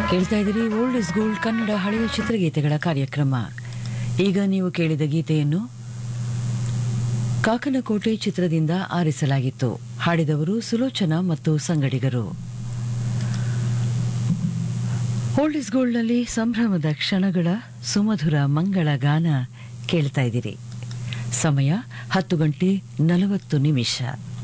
ಕೇಳ್ತಾ ಇದ್ದೀರಿ old is gold Kannada ಹಳೆಯ ಚಿತ್ರಗೀತೆಗಳ ಕಾರ್ಯಕ್ರಮ. ಈಗ ನೀವು ಕೇಳಿದ ಗೀತೆಯನ್ನು ಕಾಕನಕೋಟೆ ಚಿತ್ರದಿಂದ ಆರಿಸಲಾಗಿತ್ತು. ಹಾಡಿದವರು ಸುಲೋಚನಾ ಮತ್ತು ಸಂಗಡಿಗರು. ಓಲ್ಡ್ ಇಸ್ ಗೋಲ್ಡ್ನಲ್ಲಿ ಸಂಭ್ರಮದ ಕ್ಷಣಗಳ ಸುಮಧುರ ಮಂಗಳ ಗಾನ ಕೇಳ್ತಾ ಇದ್ದೀರಿ. ಸಮಯ 10:40.